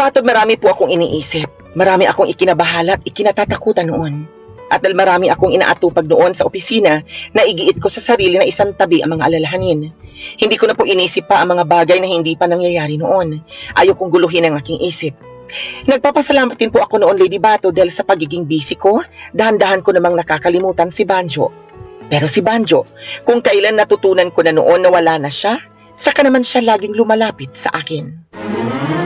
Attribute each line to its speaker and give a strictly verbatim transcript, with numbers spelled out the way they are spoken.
Speaker 1: Batod, marami po akong iniisip. Marami akong ikinabahala at ikinatatakutan noon. At dahil marami akong inaatupag noon sa opisina, naigiit ko sa sarili na isang tabi ang mga alalahanin. Hindi ko na po inisip pa ang mga bagay na hindi pa nangyayari noon. Ayokong guluhin ang aking isip. Nagpapasalamat din po ako noon, Lady Bato, dahil sa pagiging busy ko, dahan-dahan ko namang nakakalimutan si Banjo. Pero si Banjo, kung kailan natutunan ko na noon na wala na siya, saka naman siya laging lumalapit sa akin.